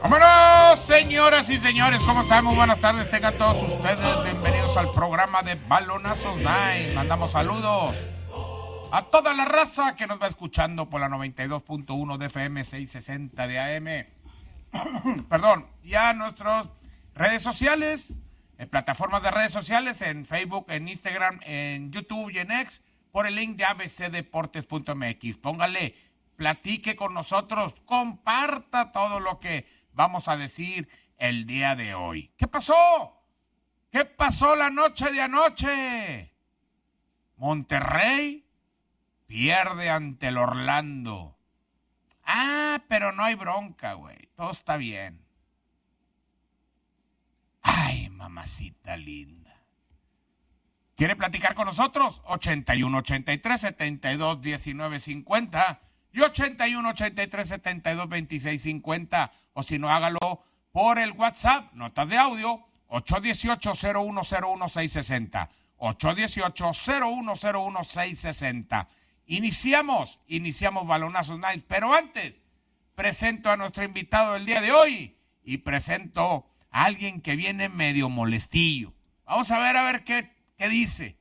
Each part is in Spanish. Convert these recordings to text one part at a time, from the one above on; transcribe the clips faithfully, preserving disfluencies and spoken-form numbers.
¡Vámonos, señoras y señores! ¿Cómo están? Muy buenas tardes. Tengan todos ustedes bienvenidos al programa de Balonazos Night. Mandamos saludos a toda la raza que nos va escuchando por la noventa y dos punto uno de F M, seiscientos sesenta de A M. Perdón. Y a nuestras redes sociales, en plataformas de redes sociales, en Facebook, en Instagram, en YouTube y en X, por el link de a b c deportes punto m x. Póngale, platique con nosotros, comparta todo lo que vamos a decir el día de hoy. ¿Qué pasó? ¿Qué pasó la noche de anoche? Monterrey pierde ante el Orlando. Ah, pero no hay bronca, güey. Todo está bien. Ay, mamacita linda. ¿Quiere platicar con nosotros? ochenta y uno, ochenta y tres, setenta y dos, diecinueve, cincuenta y ochenta y uno, ochenta y tres, setenta y dos, veintiséis, cincuenta. O si no, hágalo por el WhatsApp, notas de audio, ocho uno ocho, cero uno cero uno, seis seis cero. ocho uno ocho, cero uno cero uno, seis seis cero. Iniciamos, iniciamos Balonazos Night, pero antes presento a nuestro invitado del día de hoy y presento a alguien que viene medio molestillo. Vamos a ver, a ver qué, qué dice.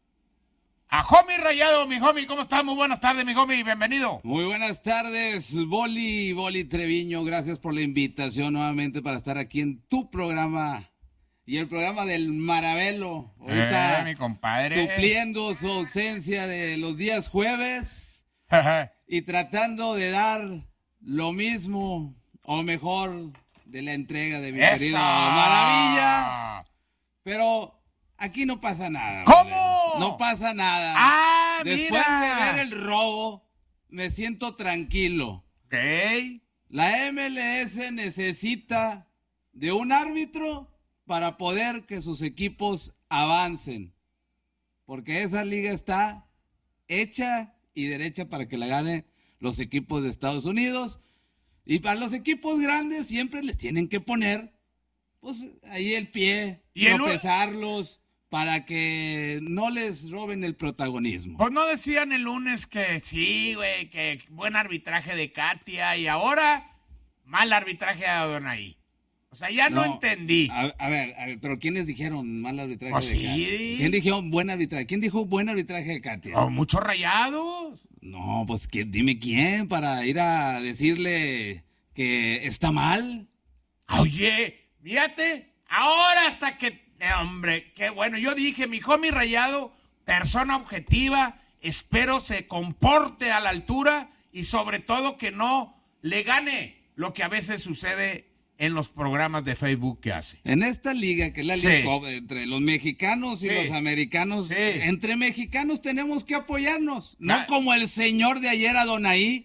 A Homie Rayado, mi homie, ¿cómo estás? Muy buenas tardes, mi homie, bienvenido. Muy buenas tardes, Boli, Boli Treviño, gracias por la invitación nuevamente para estar aquí en tu programa y el programa del Maravelo. Ahorita eh, mi compadre. Supliendo su ausencia de los días jueves y tratando de dar lo mismo o mejor de la entrega de mi ¡Esa! querido Maravilla. Pero aquí no pasa nada. ¿Cómo? Vale. No pasa nada. Ah, Después mira. de ver el robo, me siento tranquilo. Ok. La M L S necesita de un árbitro para poder que sus equipos avancen. Porque esa liga está hecha y derecha para que la gane los equipos de Estados Unidos. Y para los equipos grandes siempre les tienen que poner, pues, ahí el pie, ¿Y el tropezarlos para que no les roben el protagonismo. Pues no decían el lunes que sí, güey, que buen arbitraje de Katia y ahora mal arbitraje de Adonai. O sea, ya no, no entendí. A, a, ver, a ver, pero ¿quiénes dijeron mal arbitraje pues de sí. Katia? ¿Quién dijo buen arbitraje? ¿Quién dijo buen arbitraje de Katia? Oh, muchos rayados. No, pues que, dime quién para ir a decirle que está mal. Oye, fíjate, ahora hasta que... Eh, hombre, qué bueno. Yo dije, mi homie Rayado, persona objetiva, espero se comporte a la altura y sobre todo que no le gane lo que a veces sucede en los programas de Facebook que hace. En esta liga, que es la Sí. liga entre los mexicanos y Sí. los americanos, Sí. entre mexicanos tenemos que apoyarnos, no Ah. como el señor de ayer, Adonai,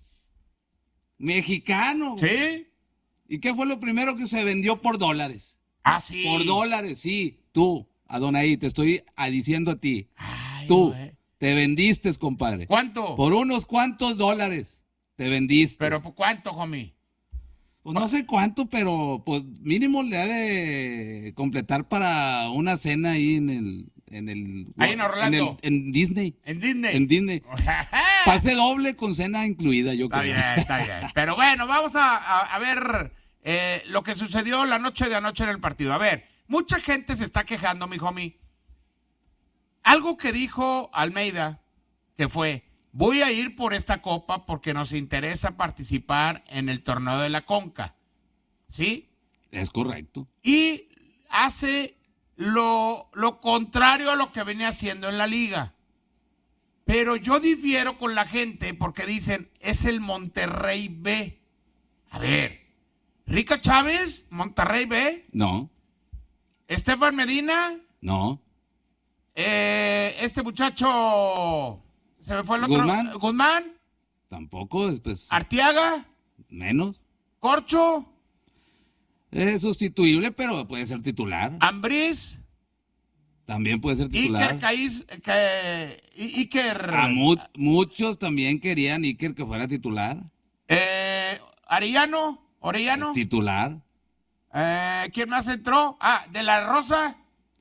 mexicano. ¿Sí? ¿Y qué fue lo primero que se vendió por dólares? Ah, sí. Por dólares, sí. Tú, Adonai, te estoy a- diciendo a ti. Ay, Tú, güey. te vendiste, compadre. ¿Cuánto? Por unos cuantos dólares te vendiste. Pero ¿por cuánto, homie? Pues no sé cuánto, pero pues mínimo le ha de completar para una cena ahí en el... En el Ahí en Orlando. En, el- en Disney. En Disney. En Disney. Pase doble con cena incluida, yo Está creo. bien, está bien. Pero bueno, vamos a, a, a ver eh, lo que sucedió la noche de anoche en el partido. A ver, mucha gente se está quejando, mi homie. Algo que dijo Almeida, que fue, voy a ir por esta copa porque nos interesa participar en el torneo de la Conca. ¿Sí? Es correcto. Y hace lo, lo contrario a lo que venía haciendo en la liga. Pero yo difiero con la gente porque dicen, es el Monterrey B. A ver, Rica Chávez, Monterrey B. No, Estefan Medina, no. eh, este muchacho, se me fue el otro. Guzmán. Guzmán, Tampoco, pues, Arteaga, menos. Corcho, Es sustituible, pero puede ser titular. Ambriz, También puede ser Iker titular. Caís, que, I- Iker, A mu- muchos también querían Iker que fuera titular. eh, Arellano, Orellano, Titular. eh, ¿quién más entró? Ah, de la Rosa,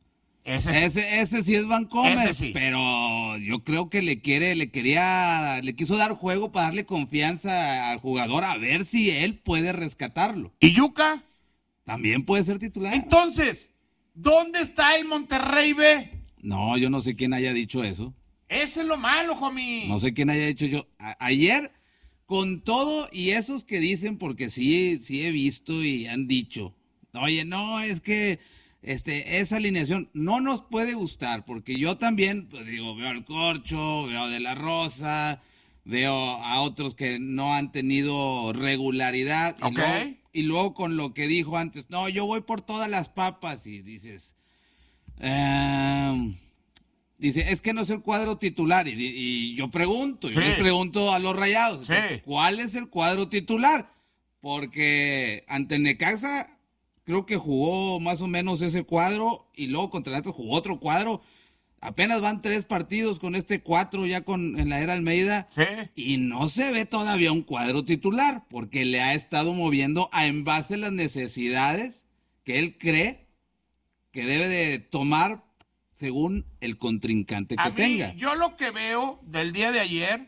Ese, sí. ese, ese sí es Vancomer, Ese sí. Pero yo creo que le quiere, le quería, le quiso dar juego para darle confianza al jugador a ver si él puede rescatarlo. ¿Y Yuka? También puede ser titular. Entonces, ¿dónde está el Monterrey B? No, yo no sé quién haya dicho eso. Ese es lo malo, homie. No sé quién haya dicho yo. A- ayer, con todo y esos que dicen, porque sí, sí he visto y han dicho, oye, no, es que este, esa alineación no nos puede gustar, porque yo también, pues digo, veo al Corcho, veo a De La Rosa, veo a otros que no han tenido regularidad. Y, Ok. luego, y luego con lo que dijo antes, no, yo voy por todas las papas, y dices... Eh, dice, es que no es el cuadro titular. Y, y yo pregunto, yo Sí. les pregunto a los Rayados, Sí. ¿cuál es el cuadro titular? Porque ante Necaxa creo que jugó más o menos ese cuadro y luego contra el Atlas jugó otro cuadro. Apenas van tres partidos con este cuatro ya con en la era Almeida. Sí. Y no se ve todavía un cuadro titular porque le ha estado moviendo a en base a las necesidades que él cree que debe de tomar según el contrincante que A mí, tenga. yo lo que veo del día de ayer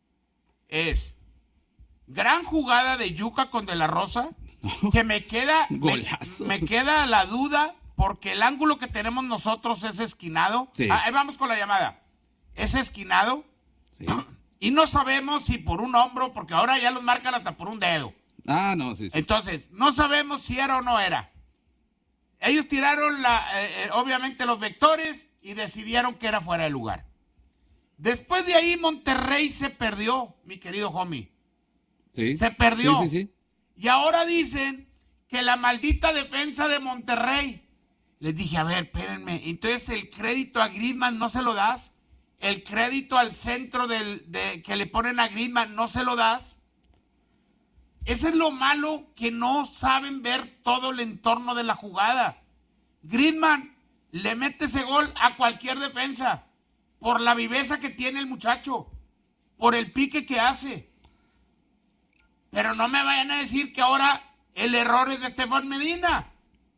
es gran jugada de Yuka con De La Rosa, que me queda, me, Golazo. me queda la duda, porque el ángulo que tenemos nosotros es esquinado. Sí. Ah, ahí vamos con la llamada. Es esquinado. Sí. Y no sabemos si por un hombro, porque ahora ya los marcan hasta por un dedo. Ah, no, sí, sí. Entonces, no sabemos si era o no era. Ellos tiraron, la, eh, eh, obviamente, los vectores y decidieron que era fuera de lugar. Después de ahí, Monterrey se perdió, mi querido homie. Sí. Se perdió. Sí, sí, sí. Y ahora dicen que la maldita defensa de Monterrey. Les dije, a ver, espérenme. Entonces, ¿el crédito a Griezmann no se lo das? ¿El crédito al centro del, de, que le ponen a Griezmann no se lo das? Eso es lo malo, que no saben ver todo el entorno de la jugada. Griezmann le mete ese gol a cualquier defensa por la viveza que tiene el muchacho, por el pique que hace. Pero no me vayan a decir que ahora el error es de Estefan Medina.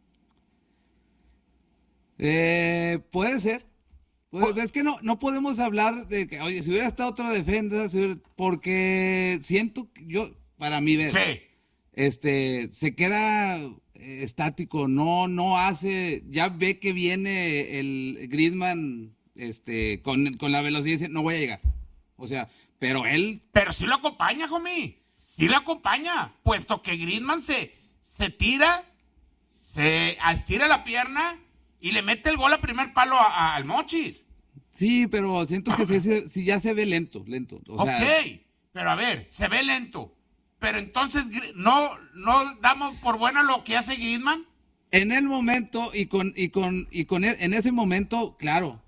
Eh, puede ser. Pues, es que no, no podemos hablar de que, oye, si hubiera estado otra defensa, si hubiera- porque siento que yo, para mí ver, Sí. este, se queda eh, estático, no, no hace, ya ve que viene el Griezmann, este, con, con la velocidad y dice, no voy a llegar. O sea, pero él, Pero sí lo acompaña, homie. Sí lo acompaña. Puesto que Griezmann se, se tira, se estira la pierna y le mete el gol a primer palo a- a- al Mochis. sí, pero siento que se, se- sí, ya se ve lento, lento. O sea, Ok, pero a ver, se ve lento. Pero entonces, Gri- ¿no, no damos por bueno lo que hace Griezmann? en el momento y con, y con, y con, e- en ese momento, claro,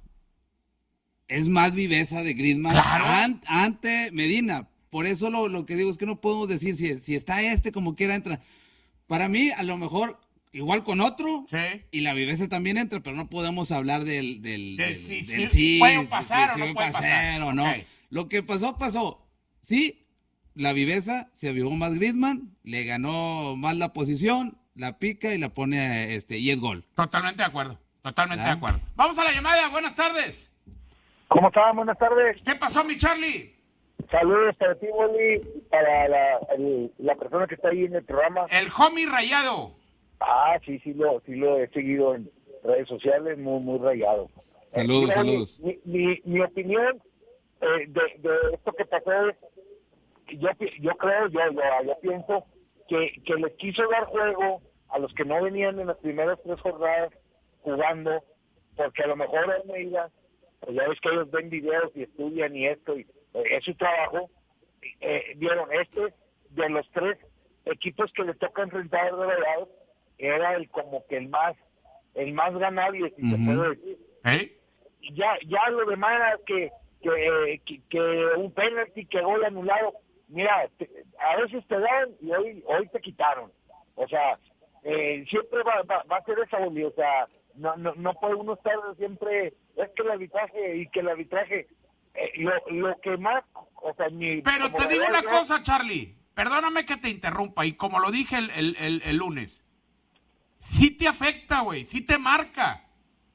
es más viveza de Griezmann Claro. an- ante Medina. Por eso lo, lo que digo es que no podemos decir si, si está este como quiera entra. Para mí, a lo mejor, igual con otro, Sí. y la viveza también entra, pero no podemos hablar del, del, Del del- sí, del sí, puede sí, pasar sí, o no sí, puede pasar. o no. Ok. Lo que pasó, pasó. Sí, la viveza se avivó más Griezmann, le ganó más la posición, la pica y la pone, este, y es gol. Totalmente de acuerdo. Totalmente ¿Ah? de acuerdo. Vamos a la llamada. Buenas tardes. ¿Cómo están? Buenas tardes. ¿Qué pasó, mi Charlie? Saludos para ti, Wally, para la, el- la persona que está ahí en el programa. El homie rayado. Ah, sí, sí lo, sí lo he seguido en redes sociales, muy, muy rayado. Saludos, Eh, mira, saludos. Mi, mi, mi opinión eh, de, de esto que pasó es, yo, pi- yo creo, yo, yo, yo pienso que, que les quiso dar juego a los que no venían en las primeras tres jornadas jugando, porque a lo mejor Almeida, pues ya ves que ellos ven videos y estudian y esto, y eh, es su trabajo, eh, vieron este, de los tres equipos que le toca enfrentar de Rayados, era el como que el más, el más ganable, si se Ujú. puede decir. ¿Eh? Y ya, ya lo demás que, que, que, que un penalti, que gol anulado, mira, te- a veces te dan y hoy, hoy te quitaron. O sea, eh, siempre va, va, va a ser esa Oli, o sea, no, no, no puede uno estar siempre, es que el arbitraje y que el arbitraje, eh, lo, lo que más, o sea, mi, Pero como te digo Rayado, una cosa, Charlie. Perdóname que te interrumpa. Y como lo dije el, el, el, el lunes, sí te afecta, güey. Sí te marca.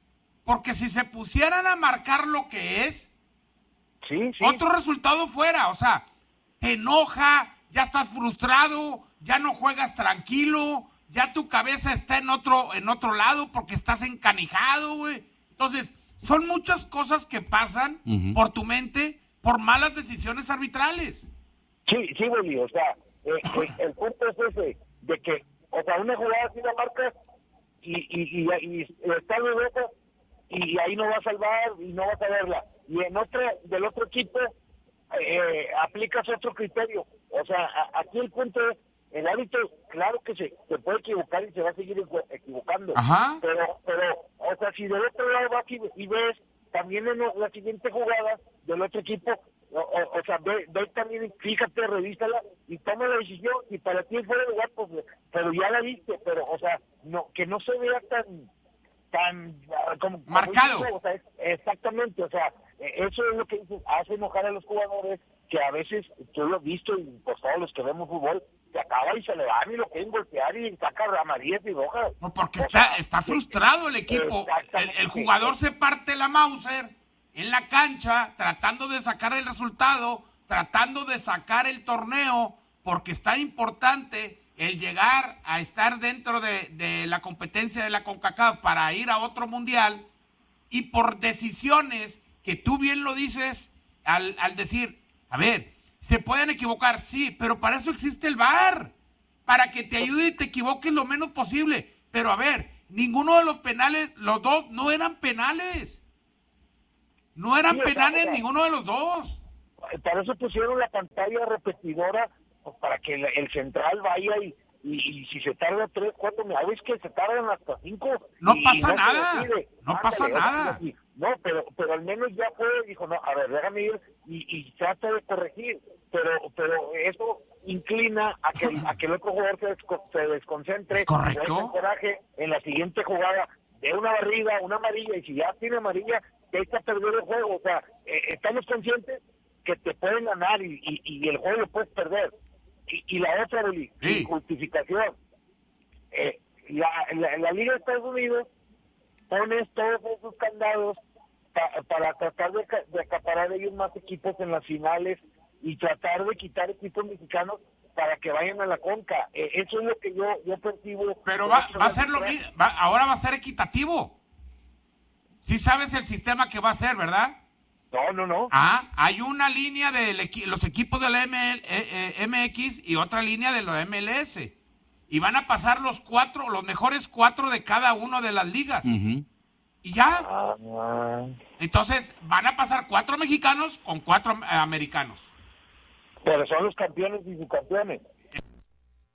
Porque si se pusieran a marcar lo que es, Sí, sí. otro resultado fuera. O sea, te enoja, ya estás frustrado, ya no juegas tranquilo, ya tu cabeza está en otro, en otro lado porque estás encanijado, güey. Entonces, son muchas cosas que pasan uh-huh. por tu mente por malas decisiones arbitrales. Sí, sí, Boli, o sea, eh, eh, el punto es ese, de que, o sea, una jugada así la marcas y, y, y, y, y está dudosa y ahí no va a salvar y no vas a verla. Y en otra, del otro equipo, eh, aplicas otro criterio. O sea, a, aquí el punto es, el árbitro, claro que se, se puede equivocar y se va a seguir equivocando. Ajá. Pero, pero, o sea, si del otro lado vas y, y ves también en la siguiente jugada del otro equipo, o, o, o sea, ve, ve también, fíjate, revísala y toma la decisión. Y para ti fuera de lugar, pues, pero ya la viste, pero, o sea, no, que no se vea tan, tan, como, marcado. Como dice, o sea, es, exactamente, o sea, eso es lo que dices, hace enojar a los jugadores, que a veces, tú lo has visto, y pues todos los que vemos fútbol, se acaba y se le van y lo quieren golpear y saca amarillas y rojas. No, porque está, sea, está frustrado el equipo. El, el jugador se parte la Mauser en la cancha, tratando de sacar el resultado, tratando de sacar el torneo, porque está importante el llegar a estar dentro de, de la competencia de la CONCACAF para ir a otro mundial, y por decisiones que tú bien lo dices al, al decir, a ver, se pueden equivocar, sí, pero para eso existe el V A R, para que te ayude y te equivoques lo menos posible. Pero a ver, ninguno de los penales, los dos no eran penales. No eran sí, penales o sea, ninguno de los dos. Para eso pusieron la pantalla repetidora, pues para que el, el central vaya y, y, y si se tarda tres, cuatro, a veces que se tardan hasta cinco. No y, pasa y no nada, no Ándale, pasa nada. No, pero pero al menos ya fue, dijo, no, a ver, déjame ir y, y trata de corregir. Pero pero eso inclina a que, a que el otro jugador se, desco, se desconcentre. ¿Es correcto? Coraje en la siguiente jugada de una barrida, una amarilla, y si ya tiene amarilla, te echa a perder el juego. O sea, eh, estamos conscientes que te pueden ganar y, y, y el juego lo puedes perder. Y, y la otra, Beli, sí. justificación. Eh, la, la, la Liga de Estados Unidos pones todos esos candados pa, para tratar de, de acaparar ellos más equipos en las finales y tratar de quitar equipos mexicanos para que vayan a la Conca. Eh, eso es lo que yo, yo percibo. Pero va, va a ser lo mismo, va, ahora va a ser equitativo. Sí sabes el sistema que va a ser, ¿verdad? No, no, no. Ah, hay una línea de los equipos de la M L, eh, eh, M X y otra línea de la M L S. Y van a pasar los cuatro, los mejores cuatro de cada una de las ligas. Uh-huh. Y ya. Uh-huh. Entonces, van a pasar cuatro mexicanos con cuatro eh, americanos. Pero son los campeones y subcampeones.